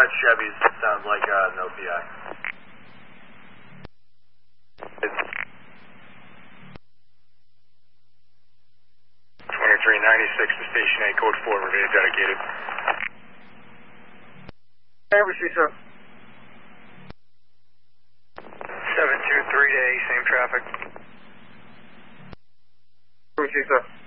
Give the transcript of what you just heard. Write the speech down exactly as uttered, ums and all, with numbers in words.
red Chevys, sounds like uh, no P I. twenty-three ninety-six to Station eight, code four, remain dedicated. Hey, receive, sir. seven two three to A, same traffic. Receive, sir.